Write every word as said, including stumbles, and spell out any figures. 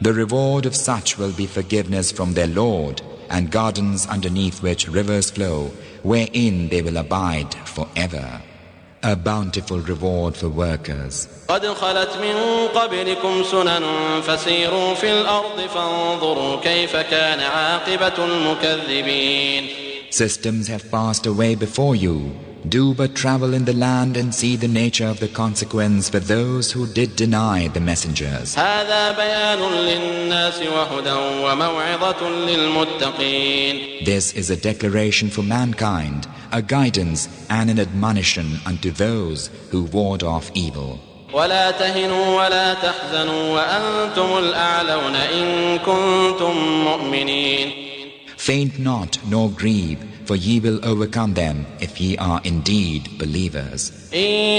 The reward of such will be forgiveness from their Lord, and gardens underneath which rivers flow, wherein they will abide forever. A bountiful reward for workers. قد خلت من قبلكم سنن فسيروا في الأرض فانظروا كيف كان عاقبة المكذبين. Systems have passed away before you. Do but travel in the land and see the nature of the consequence for those who did deny the messengers. هذا بيان للناس وهدى وموعظة للمتقين. This is a declaration for mankind, a guidance and an admonition unto those who ward off evil. ولا تهنوا ولا تحزنوا وأنتم الأعلون إن كنتم مؤمنين. Faint not nor grieve, for ye will overcome them if ye are indeed believers.